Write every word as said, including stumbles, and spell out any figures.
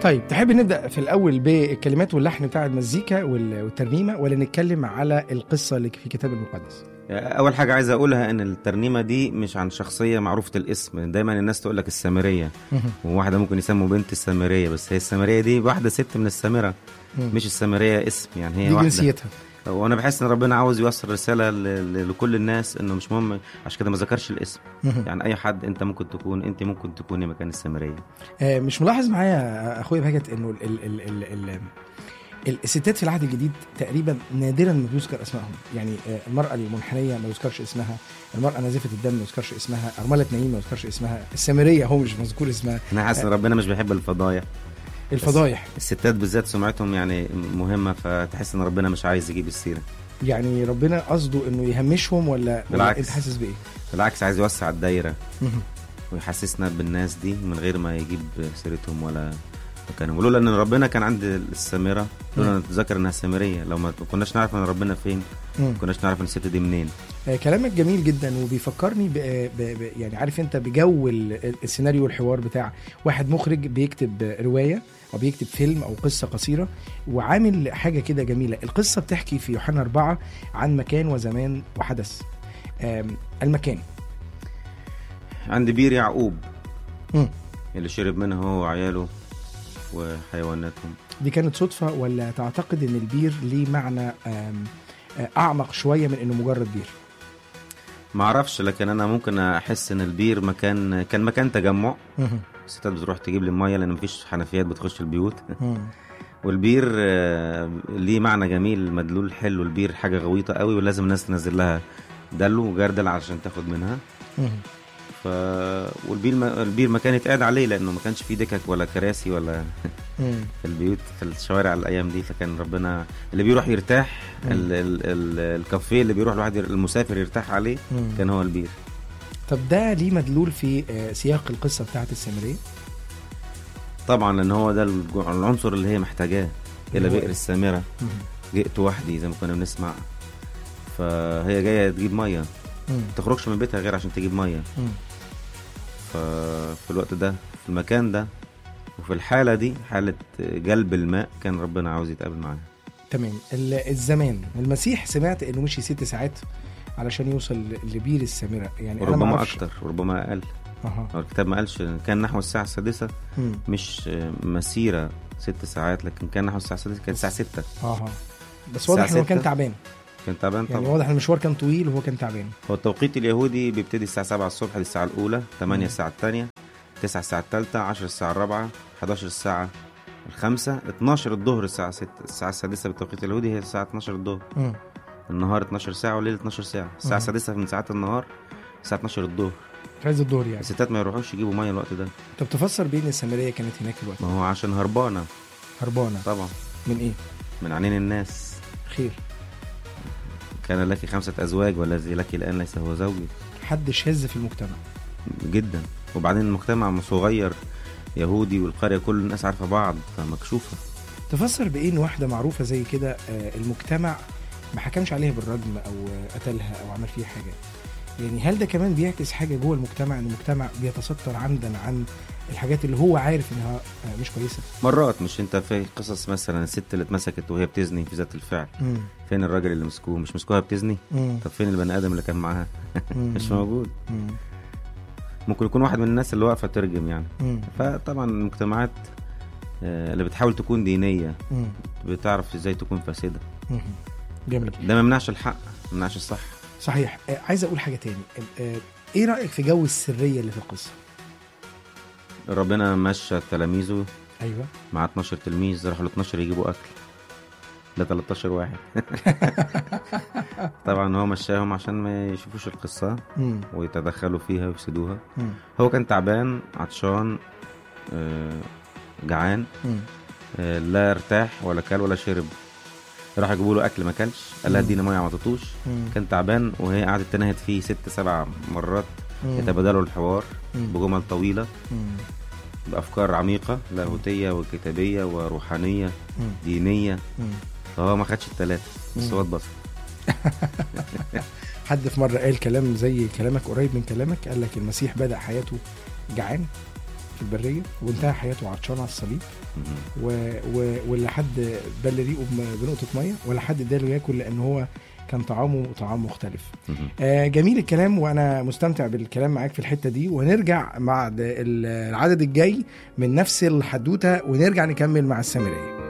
طيب تحب نبدأ في الأول بالكلمات واللحن بتاع المزيكا والترنيمة، ولا نتكلم على القصة اللي في الكتاب المقدس؟ اول حاجه عايز اقولها ان الترنيمه دي مش عن شخصيه معروفه الاسم. دايما الناس تقول لك السامريه، وواحده ممكن يسموا بنت السامريه، بس هي السامريه دي واحده ست من السامره، مش السامريه اسم، يعني هي دي واحده جنسيتها. وانا بحس ان ربنا عاوز يوصل رساله ل- لكل الناس انه مش مهم، عشان كده ما ذكرش الاسم. يعني اي حد انت ممكن تكون انت ممكن تكوني مكان السامريه. آه مش ملاحظ معايا اخويا بهجت انه ال ال ال ال ال الستات في العهد الجديد تقريبا نادرا ما بيذكر اسمائهم؟ يعني المرأة المنحنية ما يذكرش اسمها، المرأة نازفة الدم ما يذكرش اسمها، أرملة نعيم ما يذكرش اسمها، السامرية هو مش مذكور اسمها. انا حاسس ان ربنا مش بيحب الفضايح. الفضايح الستات بالذات سمعتهم يعني مهمة، فتحس ان ربنا مش عايز يجيب السيرة. يعني ربنا قصده انه يهمشهم ولا, ولا انت حاسس بايه؟ بالعكس، عايز يوسع الدايرة ويحسسنا بالناس دي من غير ما يجيب سيرتهم ولا مكانهم. ولولا ان ربنا كان عند السامرة، لولا نتذكر انها سامرية، لو ما كناش نعرف ان ربنا فين، ما كناش نعرف ان الست دي منين. آه كلامك جميل جدا، وبيفكرني ب ب يعني عارف انت بجو السيناريو والحوار بتاع واحد مخرج بيكتب رواية او بيكتب فيلم او قصة قصيرة، وعامل حاجة كده جميلة. القصة بتحكي في يوحنا أربعة عن مكان وزمان وحدث. المكان عند بير يعقوب م. اللي شرب منه هو وعياله وحيواناتهم. دي كانت صدفة ولا تعتقد ان البير ليه معنى اعمق شوية من انه مجرد بير؟ ما اعرفش، لكن انا ممكن احس ان البير مكان كان مكان تجمع. الستات بتروح تجيب لي الميه لان مفيش حنفيات بتخش البيوت. والبير ليه معنى جميل، مدلول حلو. البير حاجه غويطه قوي ولازم الناس تنزل لها دلو وجردل عشان تاخد منها. ف والبير ما... البير مكان يتقعد عليه، لانه ما كانش فيه دكك ولا كراسي ولا في البيوت في الشوارع الايام دي. فكان ربنا اللي بيروح يرتاح، ال... ال... ال... الكافيه اللي بيروح الواحد المسافر يرتاح عليه مم. كان هو البير. طب ده ليه مدلول في سياق القصه بتاعت السامريه؟ طبعا لان هو ده العنصر اللي هي محتاجاه. الى بئر السامره جئت وحدي زي ما كنا بنسمع، فهي جايه تجيب ميه، ما تخرجش من بيتها غير عشان تجيب ميه. مم. ففي الوقت ده في المكان ده وفي الحالة دي، حالة جلب الماء، كان ربنا عاوز يتقابل معاها. تمام. الزمان المسيح سمعت انه مشي ست ساعات علشان يوصل لبير السامرة، يعني وربما اكتر وربما اقل. أه. الكتاب ما قالش، كان نحو الساعة السادسة. مم. مش مسيرة ست ساعات، لكن كان نحو الساعة السادسة، كانت الساعة ستة. اه بس واضح انه كان تعبان. كان تعبان طبعا، يعني واضح المشوار كان طويل وهو كان تعبان. هو التوقيت اليهودي بيبتدي الساعة سبعة الصبح، دي الساعة الأولى، ثمانية الساعة الثانية، تسعة الساعة الثالثة، عشرة الساعة الرابعة، حداشر الساعة الخامسة، اتناشر الظهر الساعة ستة. الساعة السادسة بالتوقيت اليهودي هي الساعة اتناشر الظهر. م. النهار اتناشر ساعة والليل اتناشر ساعة. الساعة السادسة من ساعات النهار الساعة اتناشر الظهر، عايز الظهر يعني. الستات ما يروحوش يجيبوا مية الوقت ده. طب تفسر بين السامرية كانت هناك الوقت؟ ما هو عشان هربانة. هربانة طبعا. من ايه؟ من عينين الناس. خير. كان لك خمسة أزواج والذي لك الآن ليس هو زوجي. حد شاذ في المجتمع جدا، وبعدين المجتمع صغير يهودي والقرية كل الناس عارفة بعض، فمكشوفة. تفسر بإيه إن واحدة معروفة زي كده المجتمع ما حكمش عليها بالرجم أو قتلها أو عمل فيها حاجة؟ يعني هل ده كمان بيعكس حاجة جوه المجتمع، إن المجتمع بيتستر عمدا عن الحاجات اللي هو عارف إنها مش كويسة؟ مرات مش انت في قصص مثلا الست اللي اتمسكت وهي بتزني في ذات الفعل، مم. فين الراجل اللي مسكوه؟ مش مسكوها بتزني؟ مم. طب فين البني آدم اللي كان معاها؟ مش موجود. مم. ممكن يكون واحد من الناس اللي واقفة ترجم يعني. مم. فطبعا المجتمعات اللي بتحاول تكون دينية مم. بتعرف ازاي تكون فاسدة. مم. جميل. ده ما منعش الحق، ما منعش الصح. صحيح. آه عايز اقول حاجة تاني. آه ايه رأيك في جو السرية اللي في القصة؟ ربنا مشى تلاميذه. ايوه. مع اتناشر تلميذ، راحوا ل اتناشر يجيبوا اكل، ده تلتاشر واحد. طبعا هو مشاهم عشان ما يشوفوش القصة مم. ويتدخلوا فيها ويفسدوها. مم. هو كان تعبان، عطشان، آه جعان، آه لا ارتاح ولا كل ولا شرب. راح يجيبوا له اكل ما كلش، قال لها اديني ميه ما عطتوش. كان تعبان، وهي قعدت تنهد فيه ست سبع مرات. مم. يتبادلوا الحوار مم. بجمل طويله مم. بافكار عميقه لاهوتيه وكتابيه وروحانيه مم. دينيه. مم. فهو ما خدش الثلاثه بس هو اتبسط. حد في مره قال كلام زي كلامك، قريب من كلامك، قال لك المسيح بدأ حياته جعان في البريه وانتهى حياته عطشان على الصليب، و... و... ولا حد بل ريقه بنقطه ميه، ولا حد اداله ياكل لان هو كان طعامه طعام مختلف. آه جميل الكلام، وانا مستمتع بالكلام معاك في الحته دي، ونرجع مع العدد الجاي من نفس الحدوته ونرجع نكمل مع السامريه.